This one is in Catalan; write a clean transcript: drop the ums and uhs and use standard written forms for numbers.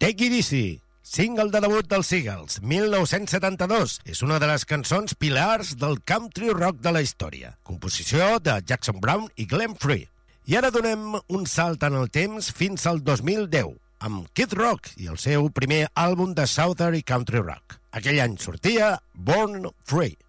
Take It Easy, single de debut dels Eagles, 1972. És una de les cançons pilars del country rock de la història. Composició de Jackson Browne i Glenn Frey. I ara donem un salt en el temps fins al 2010, amb Kid Rock i el seu primer àlbum de Southern i Country Rock. Aquell any sortia Born Free.